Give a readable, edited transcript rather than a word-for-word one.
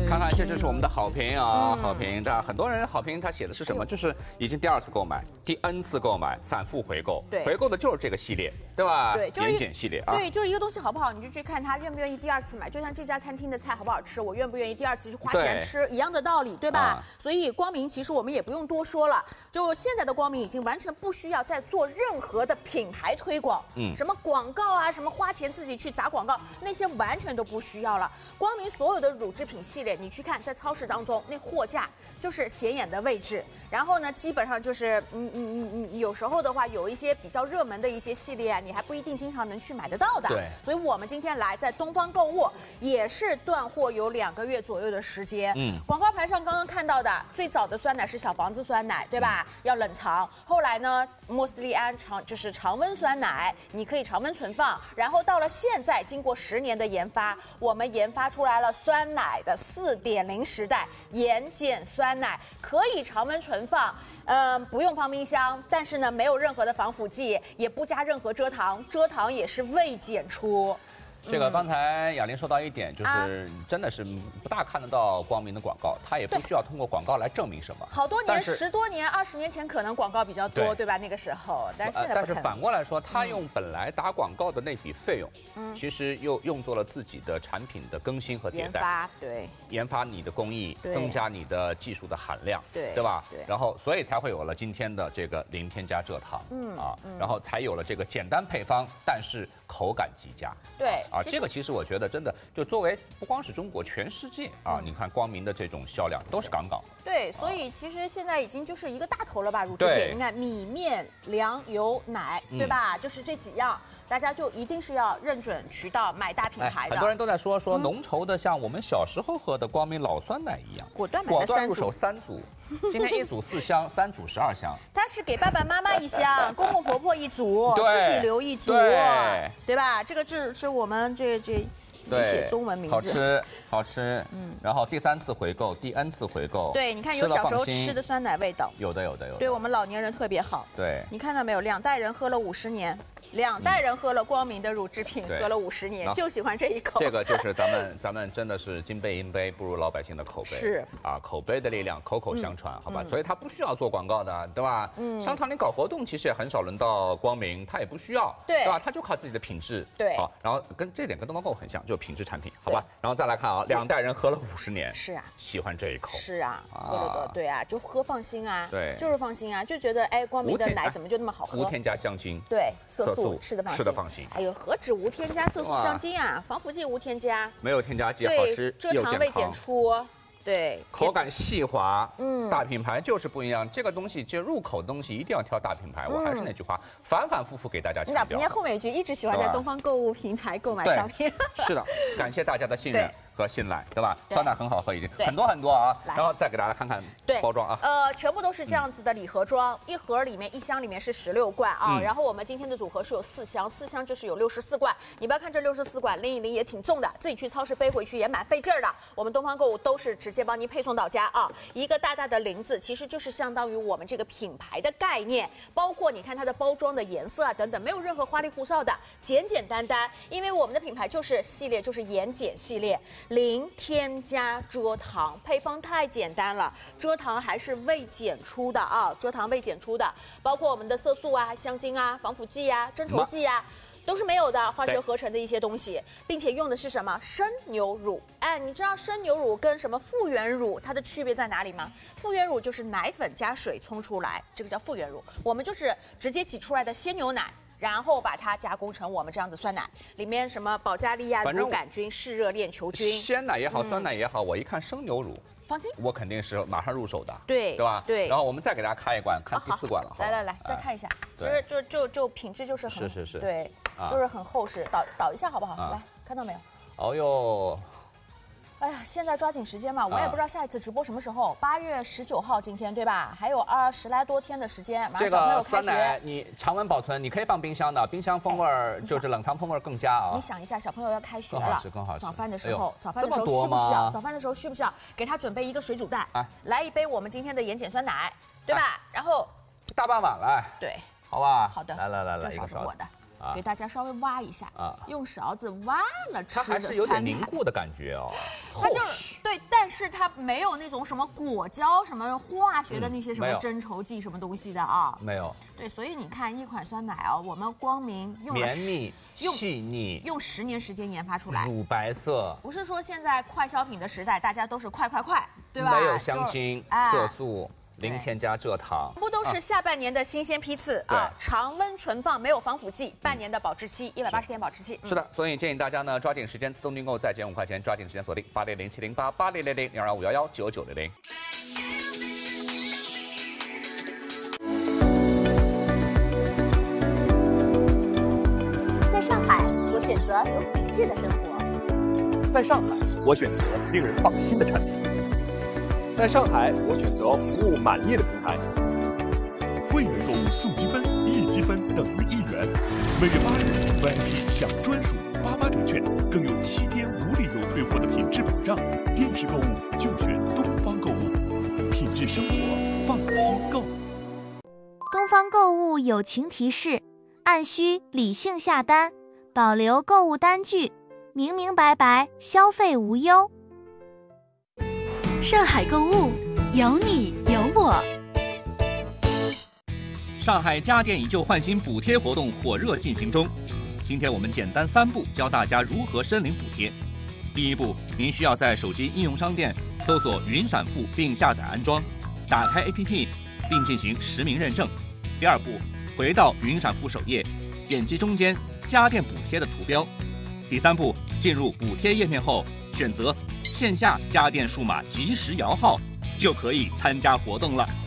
看看，这就是我们的好评啊，好评。但很多人好评他写的是什么？就是已经第2次购买、第 N 次购买、反复回购。 对， 回购的就是这个系列，对吧？ 对，就是严检系列啊。 对，就是一个东西好不好，你就去看他愿不愿意第2次买。就像这家餐厅的菜好不好吃，我愿不愿意第2次去花钱吃，一样的道理，对吧？所以光明其实我们也不用多说了，就现在的光明已经完全不需要再做任何的品牌推广，什么广告啊，什么花钱自己去砸广告，那些完全都不需要了。光明所有的乳制品系列，你去看在超市当中那货架就是显眼的位置，然后呢，基本上就是有时候的话有一些比较热门的一些系列啊，你还不一定经常能去买得到的。 对， 所以我们今天来在东方购物也是断货有2个月左右的时间。广告牌上刚刚看到的最早的酸奶是小房子酸奶，对吧？要冷藏。后来呢，莫斯利安就是常温酸奶，你可以常温存放。然后到了现在，经过10年的研发，我们研发出来了酸奶的4.0时代盐碱酸奶，可以常温存放。不用放冰箱，但是呢，没有任何的防腐剂，也不加任何蔗糖，蔗糖也是未检出。 这个刚才雅玲说到一点，就是真的是不大看得到光明的广告，它也不需要通过广告来证明什么。 好多年，10多年、20年前可能广告比较多，对吧？那个时候，但是现在但是反过来说，他用本来打广告的那笔费用，其实又用作了自己的产品的更新和迭代，研发你的工艺，增加你的技术的含量，对吧？然后所以才会有了今天的这个零添加蔗糖，然后才有了这个简单配方，但是口感极佳， 对。 这个其实我觉得真的就作为不光是中国，全世界啊，你看光明的这种销量都是杠杠的。 对，所以其实现在已经就是一个大头了吧，乳制品。你看米面粮油奶，对吧？就是这几样，大家就一定是要认准渠道买大品牌的。 很多人都在说浓稠的，像我们小时候喝的光明老酸奶一样， 果断入手3组。今天1组4箱，3组12箱。 它是给爸爸妈妈1箱，公公婆婆1组，自己留1组，对吧？这个是我们这没写中文名字，好吃。然后第3次回购，第 N 次回购。 对，你看有小时候吃的酸奶味道， 有的。 对我们老年人特别好。 对， 你看到没有？2代人喝了50年。2代人喝了光明的乳制品，喝了50年，就喜欢这一口。 这个就是咱们真的是金杯银杯不如老百姓的口碑， 是啊，口碑的力量，口口相传，好吧？所以它不需要做广告的，对吧？商场里搞活动其实也很少轮到光明，它也不需要，对吧？它就靠自己的品质，好，然后这点跟东方购物很像，就是品质产品，好吧？然后再来看啊，2代人喝了50年， 是啊， 喜欢这一口， 是啊，喝了多，对啊，就喝放心啊， 对， 就是放心啊，就觉得哎，光明的奶怎么就那么好喝？ 无添加香精， 对，色素吃的放心。哎呦，何止无添加色素香精啊，防腐剂无添加， 没有添加剂，好吃蔗糖未检出，对， 口感细滑，大品牌就是不一样。这个东西就入口的东西一定要挑大品牌。我还是那句话，反反复复给大家强调。 人家后面一句一直喜欢在东方购物平台购买商品。 是的，感谢大家的信任和信赖，对吧？酸奶很好喝，已经很多啊。然后再给大家看看包装啊。 全部都是这样子的礼盒装，一盒里面1箱里面是16罐啊。然后我们今天的组合是有4箱，4箱就是有64罐。你不要看这64罐，拎一拎也挺重的，自己去超市背回去也蛮费劲儿的。我们东方购物都是直接帮您配送到家啊。一个大大的0字，其实就是相当于我们这个品牌的概念，包括你看它的包装的颜色啊等等，没有任何花里胡哨的，简简单单。因为我们的品牌就是系列，就是盐碱系列。零添加蔗糖，配方太简单了，蔗糖还是未检出的啊，蔗糖未检出的，包括我们的色素啊、香精啊、防腐剂啊、增稠剂啊。都是没有的，化学合成的一些东西，并且用的是什么生牛乳？哎，你知道生牛乳跟什么复原乳它的区别在哪里吗？复原乳就是奶粉加水冲出来，这个叫复原乳。我们就是直接挤出来的鲜牛奶。然后把它加工成我们这样子酸奶，里面什么保加利亚乳杆菌、嗜热链球菌， 鲜奶也好，酸奶也好，我一看生牛乳， 放心， 我肯定是马上入手的， 对吧？ 对。 然后我们再给大家开一罐，看第4罐了。 来，再看一下，其实就品质就是很是， 对，就是很厚实。倒一下好不好？来，看到没有？ 哦哟。 哎呀，现在抓紧时间嘛，我也不知道下一次直播什么时候。8月19号今天对吧？还有10来多天的时间，马上小朋友开学。 酸奶你常温保存，你可以放冰箱的，冰箱风味就是冷藏风味更佳啊。 你想一下，小朋友要开学了， 更好吃。 早饭的时候需不需要？早饭的时候需不需要给他准备一个水煮蛋？来一杯我们今天的盐碱酸奶，对吧？然后大半碗来， 对， 好吧？ 好的， 来， 这勺是我的。给大家稍微挖一下用勺子挖了吃的酸奶， 它还是有点凝固的感觉哦。 它就对，但是它没有那种什么果胶、什么化学的那些什么增稠剂什么东西的啊。 没有。 对，所以你看一款酸奶啊，我们光明用了绵密、细腻， 用10年时间研发出来， 乳白色。 不是说现在快消品的时代，大家都是快，对吧？ 没有香精、色素。零添加蔗糖， 全部都是下半年的新鲜批次啊，常温存放，没有防腐剂，半年的保质期，180天保质期。 是的，所以建议大家呢抓紧时间自动订购，再减5块钱，抓紧时间锁定80070880000225119900。 在上海，我选择有品质的生活。 在上海，我选择令人放心的产品。在上海，我选择服务满意的平台。 会员购物送积分，1积分等于1元。每月8日 ，VIP 享专属88折券，更有7天无理由退货的品质保障。电视购物就选东方购物，品质生活，放心购。 东方购物友情提示：按需理性下单，保留购物单据，明明白白，消费无忧。 上海购物，有你有我。 上海家电以旧换新补贴活动火热进行中，今天我们简单3步教大家如何申领补贴。第一步，您需要在手机应用商店搜索云闪付并下载安装，打开 APP 并进行实名认证。第二步，回到云闪付首页，点击中间家电补贴的图标。第三步，进入补贴页面后，选择线下家电数码即时摇号，就可以参加活动了。